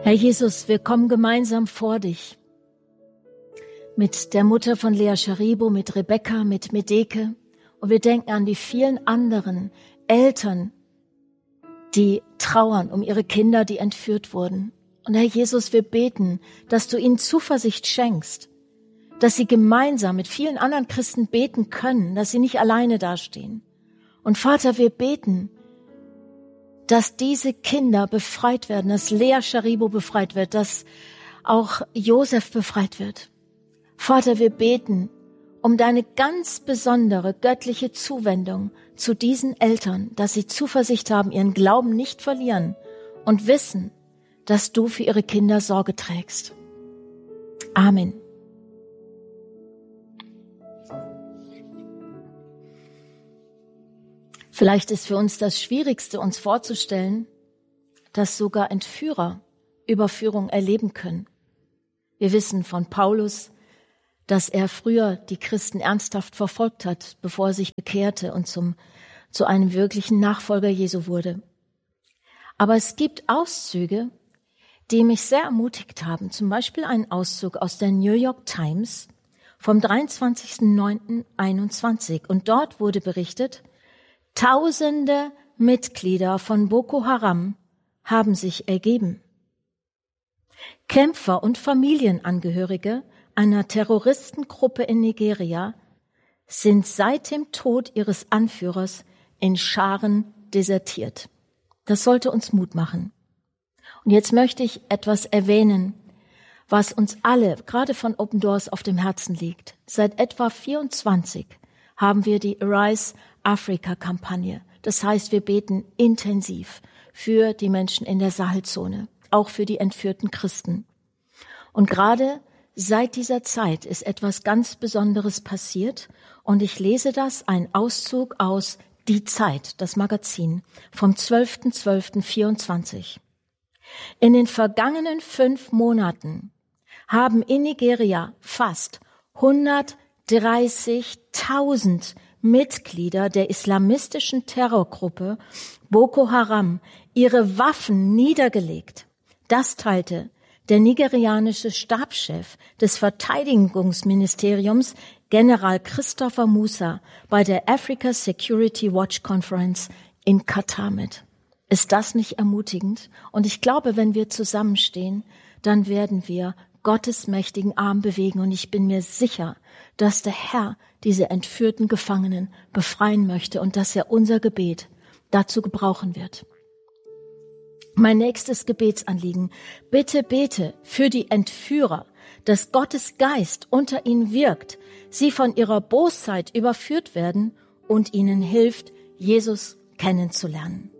Herr Jesus, wir kommen gemeinsam vor dich. Mit der Mutter von Lea Scharibo, mit Rebecca, mit Medeke. Und wir denken an die vielen anderen Eltern, die trauern um ihre Kinder, die entführt wurden. Und Herr Jesus, wir beten, dass du ihnen Zuversicht schenkst, dass sie gemeinsam mit vielen anderen Christen beten können, dass sie nicht alleine dastehen. Und Vater, wir beten, dass diese Kinder befreit werden, dass Lea Scharibo befreit wird, dass auch Josef befreit wird. Vater, wir beten um deine ganz besondere göttliche Zuwendung zu diesen Eltern, dass sie Zuversicht haben, ihren Glauben nicht verlieren und wissen, dass du für ihre Kinder Sorge trägst. Amen. Vielleicht ist für uns das Schwierigste, uns vorzustellen, dass sogar Entführer Überführung erleben können. Wir wissen von Paulus, dass er früher die Christen ernsthaft verfolgt hat, bevor er sich bekehrte und zu einem wirklichen Nachfolger Jesu wurde. Aber es gibt Auszüge, die mich sehr ermutigt haben. Zum Beispiel ein Auszug aus der New York Times vom 23.09.21. Und dort wurde berichtet, Tausende Mitglieder von Boko Haram haben sich ergeben. Kämpfer und Familienangehörige einer Terroristengruppe in Nigeria sind seit dem Tod ihres Anführers in Scharen desertiert. Das sollte uns Mut machen. Und jetzt möchte ich etwas erwähnen, was uns alle, gerade von Open Doors, auf dem Herzen liegt. Seit etwa 24 haben wir die Arise Africa-Kampagne. Das heißt, wir beten intensiv für die Menschen in der Sahelzone, auch für die entführten Christen. Und gerade seit dieser Zeit ist etwas ganz Besonderes passiert. Und ich lese das, ein Auszug aus Die Zeit, das Magazin, vom 12.12.24. In den vergangenen 5 Monaten haben in Nigeria fast 130.000 Mitglieder der islamistischen Terrorgruppe Boko Haram ihre Waffen niedergelegt. Das teilte der nigerianische Stabschef des Verteidigungsministeriums, General Christopher Musa, bei der Africa Security Watch Conference in Katar mit. Ist das nicht ermutigend? Und ich glaube, wenn wir zusammenstehen, dann werden wir Gottes mächtigen Arm bewegen. Und ich bin mir sicher, dass der Herr diese entführten Gefangenen befreien möchte und dass er unser Gebet dazu gebrauchen wird. Mein nächstes Gebetsanliegen. Bitte bete für die Entführer, dass Gottes Geist unter ihnen wirkt, sie von ihrer Bosheit überführt werden und ihnen hilft, Jesus kennenzulernen.